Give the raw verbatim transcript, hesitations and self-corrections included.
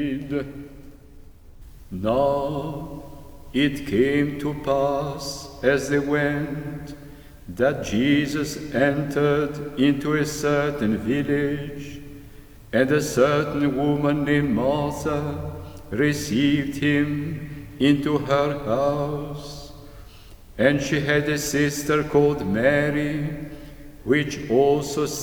Now it came to pass as they went that Jesus entered into a certain village, and a certain woman named Martha received him into her house. And she had a sister called Mary, which also